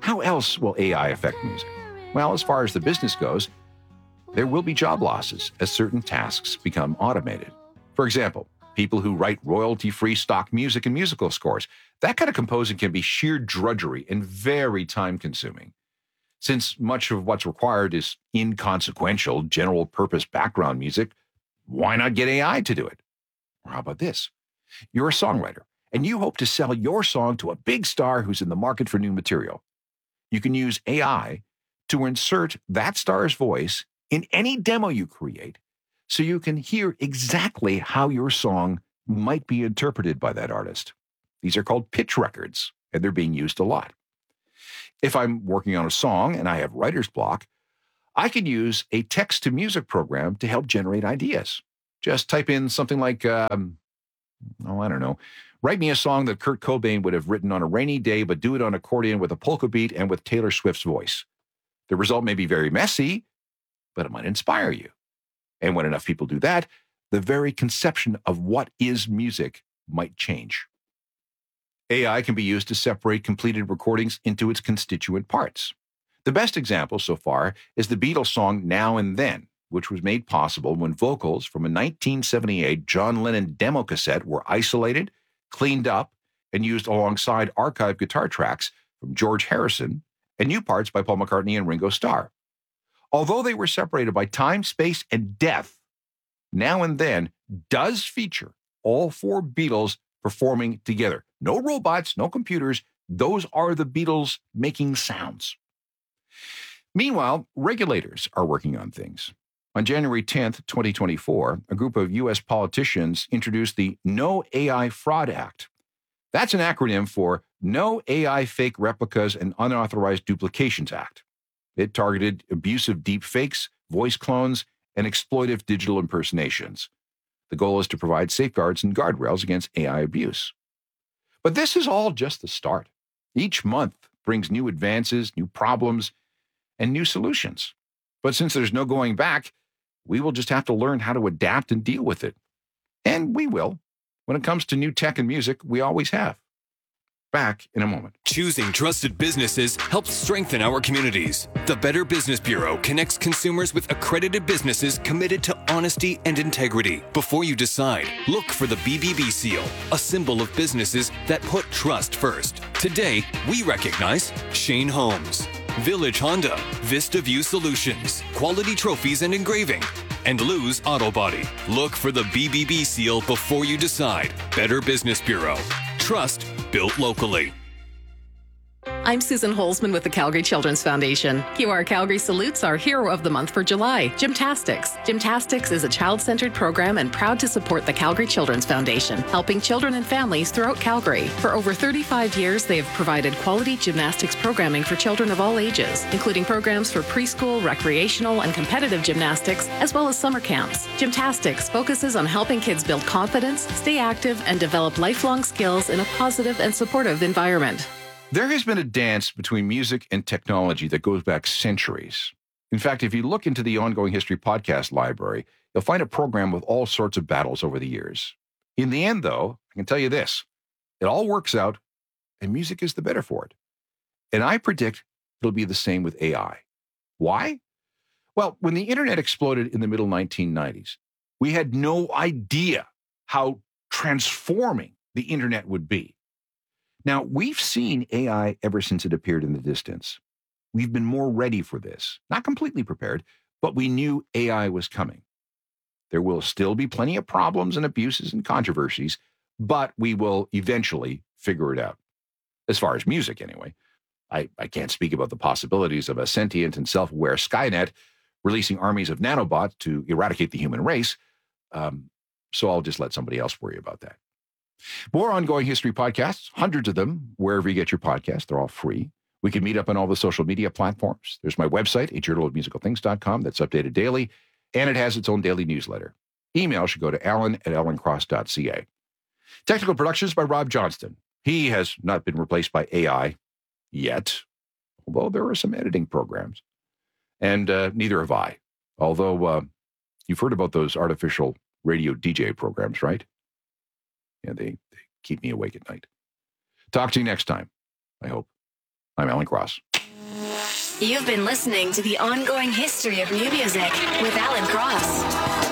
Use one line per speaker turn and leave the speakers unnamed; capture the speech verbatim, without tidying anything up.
How else will A I affect music? Well, as far as the business goes, there will be job losses as certain tasks become automated. For example, people who write royalty-free stock music and musical scores. That kind of composing can be sheer drudgery and very time-consuming. Since much of what's required is inconsequential, general-purpose background music, why not get A I to do it? Or how about this? You're a songwriter, and you hope to sell your song to a big star who's in the market for new material. You can use A I to insert that star's voice in any demo you create, so you can hear exactly how your song might be interpreted by that artist. These are called pitch records, and they're being used a lot. If I'm working on a song and I have writer's block, I can use a text-to-music program to help generate ideas. Just type in something like, um, oh, I don't know, write me a song that Kurt Cobain would have written on a rainy day, but do it on accordion with a polka beat and with Taylor Swift's voice. The result may be very messy, but it might inspire you. And when enough people do that, the very conception of what is music might change. A I can be used to separate completed recordings into its constituent parts. The best example so far is the Beatles song Now and Then, which was made possible when vocals from a nineteen seventy-eight John Lennon demo cassette were isolated, cleaned up, and used alongside archived guitar tracks from George Harrison and new parts by Paul McCartney and Ringo Starr. Although they were separated by time, space, and death, Now and Then does feature all four Beatles performing together. No robots, no computers. Those are the Beatles making sounds. Meanwhile, regulators are working on things. On January tenth, twenty twenty-four, a group of U S politicians introduced the No A I Fraud Act. That's an acronym for No A I Fake Replicas and Unauthorized Duplications Act. It targeted abusive deep fakes, voice clones, and exploitive digital impersonations. The goal is to provide safeguards and guardrails against A I abuse. But this is all just the start. Each month brings new advances, new problems, and new solutions. But since there's no going back, we will just have to learn how to adapt and deal with it. And we will. When it comes to new tech and music, we always have. Back in a moment.
Choosing trusted businesses helps strengthen our communities. The Better Business Bureau connects consumers with accredited businesses committed to honesty and integrity. Before you decide, look for the B B B seal, a symbol of businesses that put trust first. Today, we recognize Shane Holmes, Village Honda, Vista View Solutions, Quality Trophies and Engraving, and Lou's Auto Body. Look for the B B B seal before you decide. Better Business Bureau. Trust built locally.
I'm Susan Holzman with the Calgary Children's Foundation. Q R Calgary salutes our hero of the month for July, Gymtastics. Gymtastics is a child-centered program and proud to support the Calgary Children's Foundation, helping children and families throughout Calgary. For over thirty-five years, they have provided quality gymnastics programming for children of all ages, including programs for preschool, recreational, and competitive gymnastics, as well as summer camps. Gymtastics focuses on helping kids build confidence, stay active, and develop lifelong skills in a positive and supportive environment.
There has been a dance between music and technology that goes back centuries. In fact, if you look into the Ongoing History podcast library, you'll find a program with all sorts of battles over the years. In the end, though, I can tell you this, it all works out, and music is the better for it. And I predict it'll be the same with A I. Why? Well, when the internet exploded in the middle nineteen nineties, we had no idea how transforming the internet would be. Now, we've seen A I ever since it appeared in the distance. We've been more ready for this. Not completely prepared, but we knew A I was coming. There will still be plenty of problems and abuses and controversies, but we will eventually figure it out. As far as music, anyway. I, I can't speak about the possibilities of a sentient and self-aware Skynet releasing armies of nanobots to eradicate the human race, um, so I'll just let somebody else worry about that. More Ongoing History podcasts, hundreds of them, wherever you get your podcasts. They're all free. We can meet up on all the social media platforms. There's my website, a journal of musical things dot com, that's updated daily, and it has its own daily newsletter. Email should go to alan at alan cross dot c a. Technical productions by Rob Johnston. He has not been replaced by A I yet, although there are some editing programs. And uh, neither have I, although uh, you've heard about those artificial radio D J programs, right? Yeah, they, they keep me awake at night. Talk to you next time, I hope. I'm Alan Cross.
You've been listening to The Ongoing History of New Music with Alan Cross.